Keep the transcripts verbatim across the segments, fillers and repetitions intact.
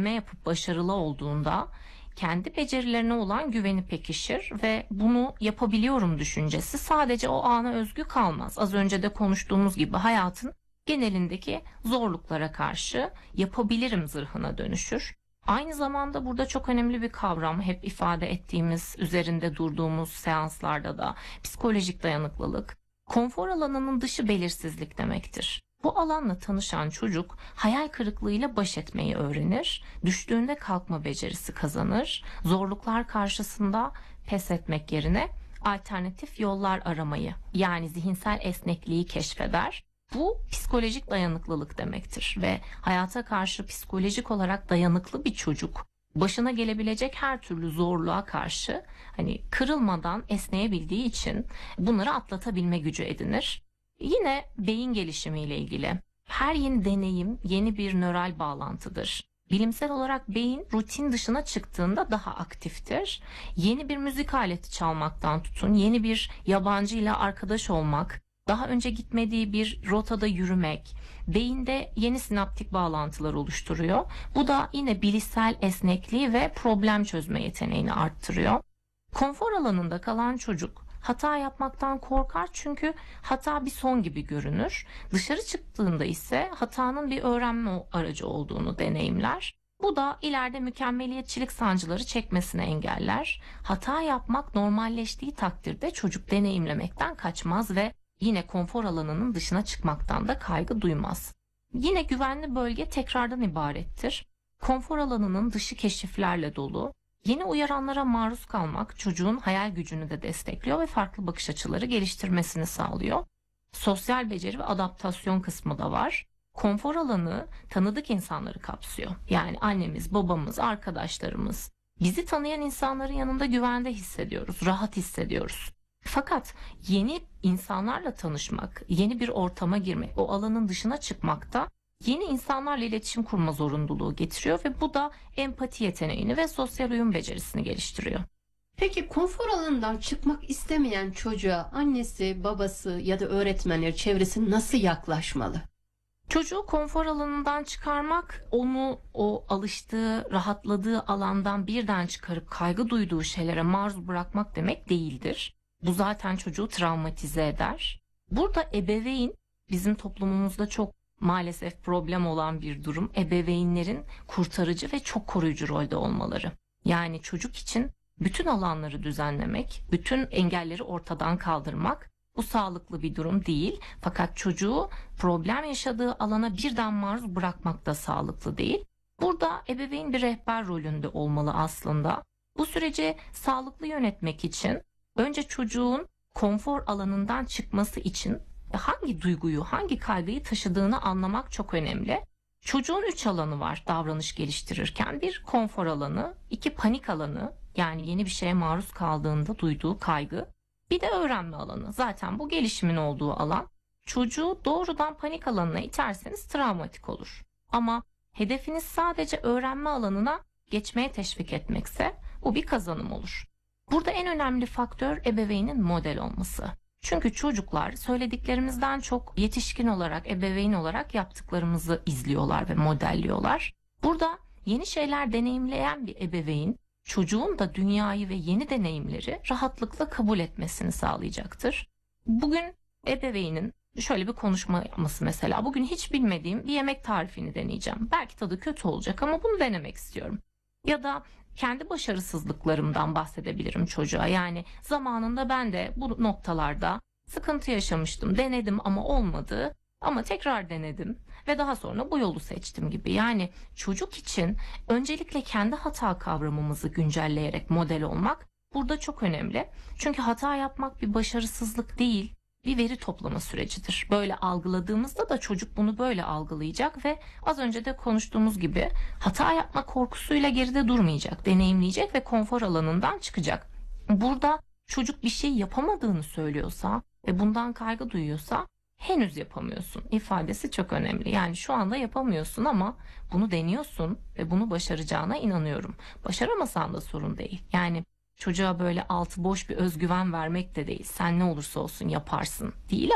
deneme yapıp başarılı olduğunda kendi becerilerine olan güveni pekişir ve bunu yapabiliyorum düşüncesi sadece o ana özgü kalmaz. Az önce de konuştuğumuz gibi hayatın genelindeki zorluklara karşı yapabilirim zırhına dönüşür. Aynı zamanda burada çok önemli bir kavram, hep ifade ettiğimiz, üzerinde durduğumuz seanslarda da, psikolojik dayanıklılık. Konfor alanının dışı belirsizlik demektir. Bu alanla tanışan çocuk hayal kırıklığıyla baş etmeyi öğrenir, düştüğünde kalkma becerisi kazanır, zorluklar karşısında pes etmek yerine alternatif yollar aramayı, yani zihinsel esnekliği keşfeder. Bu psikolojik dayanıklılık demektir ve hayata karşı psikolojik olarak dayanıklı bir çocuk başına gelebilecek her türlü zorluğa karşı hani kırılmadan esneyebildiği için bunları atlatabilme gücü edinir. Yine beyin gelişimiyle ilgili her yeni deneyim yeni bir nöral bağlantıdır. Bilimsel olarak beyin rutin dışına çıktığında daha aktiftir. Yeni bir müzik aleti çalmaktan tutun, yeni bir yabancı ile arkadaş olmak, daha önce gitmediği bir rotada yürümek, beyinde yeni sinaptik bağlantılar oluşturuyor. Bu da yine bilişsel esnekliği ve problem çözme yeteneğini arttırıyor. Konfor alanında kalan çocuk hata yapmaktan korkar çünkü hata bir son gibi görünür. Dışarı çıktığında ise hatanın bir öğrenme aracı olduğunu deneyimler. Bu da ileride mükemmeliyetçilik sancıları çekmesini engeller. Hata yapmak normalleştiği takdirde çocuk deneyimlemekten kaçmaz ve yine konfor alanının dışına çıkmaktan da kaygı duymaz. Yine güvenli bölge tekrardan ibarettir. Konfor alanının dışı keşiflerle dolu. Yeni uyaranlara maruz kalmak çocuğun hayal gücünü de destekliyor ve farklı bakış açıları geliştirmesini sağlıyor. Sosyal beceri ve adaptasyon kısmı da var. Konfor alanı tanıdık insanları kapsıyor. Yani annemiz, babamız, arkadaşlarımız. Bizi tanıyan insanların yanında güvende hissediyoruz, rahat hissediyoruz. Fakat yeni insanlarla tanışmak, yeni bir ortama girmek, o alanın dışına çıkmak da yeni insanlarla iletişim kurma zorunluluğu getiriyor ve bu da empati yeteneğini ve sosyal uyum becerisini geliştiriyor. Peki konfor alanından çıkmak istemeyen çocuğa annesi, babası ya da öğretmenleri, çevresi nasıl yaklaşmalı? Çocuğu konfor alanından çıkarmak, onu o alıştığı, rahatladığı alandan birden çıkarıp kaygı duyduğu şeylere maruz bırakmak demek değildir. Bu zaten çocuğu travmatize eder. Burada ebeveyn, bizim toplumumuzda çok maalesef problem olan bir durum. Ebeveynlerin kurtarıcı ve çok koruyucu rolde olmaları. Yani çocuk için bütün alanları düzenlemek, bütün engelleri ortadan kaldırmak bu sağlıklı bir durum değil. Fakat çocuğu problem yaşadığı alana birden maruz bırakmak da sağlıklı değil. Burada ebeveyn bir rehber rolünde olmalı aslında. Bu süreci sağlıklı yönetmek için önce çocuğun konfor alanından çıkması için hangi duyguyu, hangi kaygıyı taşıdığını anlamak çok önemli. Çocuğun üç alanı var davranış geliştirirken. Bir, konfor alanı, iki, panik alanı, yani yeni bir şeye maruz kaldığında duyduğu kaygı. Bir de öğrenme alanı. Zaten bu gelişimin olduğu alan. Çocuğu doğrudan panik alanına iterseniz travmatik olur. Ama hedefiniz sadece öğrenme alanına geçmeye teşvik etmekse bu bir kazanım olur. Burada en önemli faktör ebeveynin model olması. Çünkü çocuklar söylediklerimizden çok yetişkin olarak, ebeveyn olarak yaptıklarımızı izliyorlar ve modelliyorlar. Burada yeni şeyler deneyimleyen bir ebeveyn, çocuğun da dünyayı ve yeni deneyimleri rahatlıkla kabul etmesini sağlayacaktır. Bugün ebeveynin şöyle bir konuşma yapması mesela, bugün hiç bilmediğim bir yemek tarifini deneyeceğim. Belki tadı kötü olacak ama bunu denemek istiyorum. Ya da kendi başarısızlıklarımdan bahsedebilirim çocuğa. Yani zamanında ben de bu noktalarda sıkıntı yaşamıştım, denedim ama olmadı. Ama tekrar denedim ve daha sonra bu yolu seçtim gibi. Yani çocuk için öncelikle kendi hata kavramımızı güncelleyerek model olmak burada çok önemli. Çünkü hata yapmak bir başarısızlık değil, bir veri toplama sürecidir. Böyle algıladığımızda da çocuk bunu böyle algılayacak ve az önce de konuştuğumuz gibi hata yapma korkusuyla geride durmayacak, deneyimleyecek ve konfor alanından çıkacak. Burada çocuk bir şey yapamadığını söylüyorsa ve bundan kaygı duyuyorsa henüz yapamıyorsun ifadesi çok önemli. Yani şu anda yapamıyorsun ama bunu deniyorsun ve bunu başaracağına inanıyorum. Başaramasan da sorun değil. Yani çocuğa böyle altı boş bir özgüven vermek de değil. Sen ne olursa olsun yaparsın değil ama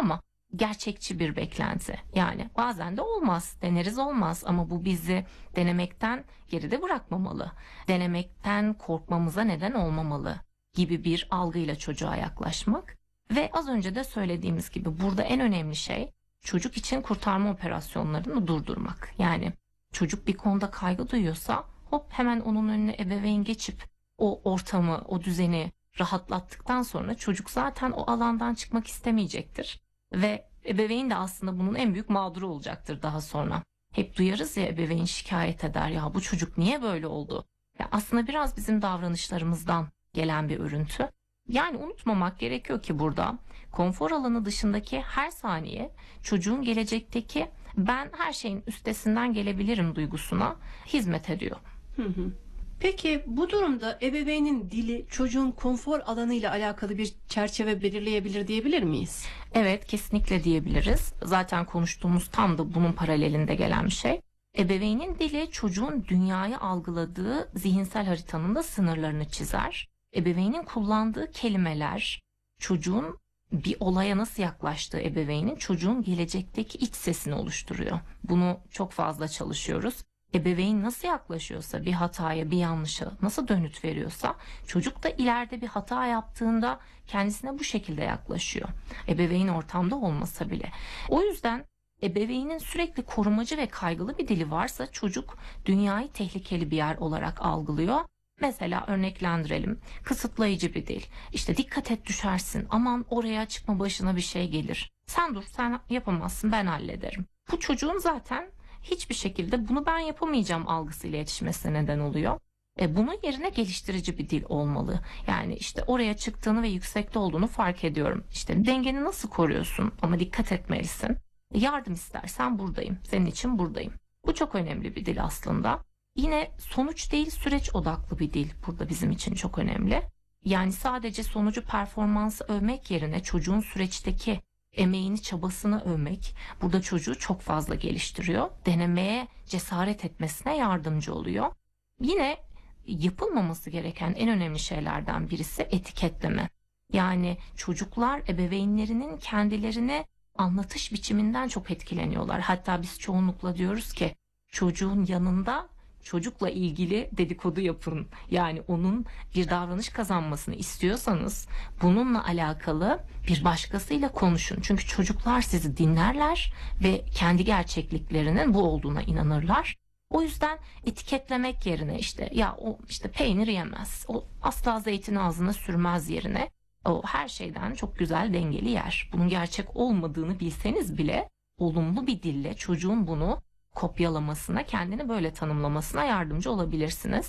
gerçekçi bir beklenti. Yani bazen de olmaz, deneriz olmaz ama bu bizi denemekten geride bırakmamalı. Denemekten korkmamıza neden olmamalı gibi bir algıyla çocuğa yaklaşmak. Ve az önce de söylediğimiz gibi burada en önemli şey çocuk için kurtarma operasyonlarını durdurmak. Yani çocuk bir konuda kaygı duyuyorsa hop hemen onun önüne ebeveyn geçip o ortamı, o düzeni rahatlattıktan sonra çocuk zaten o alandan çıkmak istemeyecektir. Ve ebeveyn de aslında bunun en büyük mağduru olacaktır daha sonra. Hep duyarız ya, ebeveyn şikayet eder, ya bu çocuk niye böyle oldu? Ya aslında biraz bizim davranışlarımızdan gelen bir örüntü. Yani unutmamak gerekiyor ki burada konfor alanı dışındaki her saniye çocuğun gelecekteki ben her şeyin üstesinden gelebilirim duygusuna hizmet ediyor. Hı hı. Peki bu durumda ebeveynin dili çocuğun konfor alanıyla alakalı bir çerçeve belirleyebilir diyebilir miyiz? Evet, kesinlikle diyebiliriz. Zaten konuştuğumuz tam da bunun paralelinde gelen bir şey. Ebeveynin dili çocuğun dünyayı algıladığı zihinsel haritanın da sınırlarını çizer. Ebeveynin kullandığı kelimeler çocuğun bir olaya nasıl yaklaştığı ebeveynin çocuğun gelecekteki iç sesini oluşturuyor. Bunu çok fazla çalışıyoruz. Ebeveyn nasıl yaklaşıyorsa bir hataya, bir yanlışa nasıl dönüt veriyorsa çocuk da ileride bir hata yaptığında kendisine bu şekilde yaklaşıyor. Ebeveyn ortamda olmasa bile. O yüzden ebeveynin sürekli korumacı ve kaygılı bir dili varsa çocuk dünyayı tehlikeli bir yer olarak algılıyor. Mesela örneklendirelim. Kısıtlayıcı bir dil. İşte dikkat et düşersin. Aman oraya çıkma, başına bir şey gelir. Sen dur, sen yapamazsın, ben hallederim. Bu çocuğun zaten hiçbir şekilde bunu ben yapamayacağım algısıyla yetişmesine neden oluyor. E bunun yerine geliştirici bir dil olmalı. Yani işte oraya çıktığını ve yüksekte olduğunu fark ediyorum. İşte dengeni nasıl koruyorsun ama dikkat etmelisin. E yardım istersen buradayım. Senin için buradayım. Bu çok önemli bir dil aslında. Yine sonuç değil, süreç odaklı bir dil burada bizim için çok önemli. Yani sadece sonucu, performansı övmek yerine çocuğun süreçteki emeğini, çabasını övmek burada çocuğu çok fazla geliştiriyor. Denemeye cesaret etmesine yardımcı oluyor. Yine yapılmaması gereken en önemli şeylerden birisi etiketleme. Yani çocuklar ebeveynlerinin kendilerini anlatış biçiminden çok etkileniyorlar. Hatta biz çoğunlukla diyoruz ki çocuğun yanında çocukla ilgili dedikodu yapın. Yani onun bir davranış kazanmasını istiyorsanız bununla alakalı bir başkasıyla konuşun. Çünkü çocuklar sizi dinlerler ve kendi gerçekliklerinin bu olduğuna inanırlar. O yüzden etiketlemek yerine işte ya o işte peynir yemez, o asla zeytin ağzına sürmez yerine o her şeyden çok güzel dengeli yer. Bunun gerçek olmadığını bilseniz bile olumlu bir dille çocuğun bunu kopyalamasına, kendini böyle tanımlamasına yardımcı olabilirsiniz.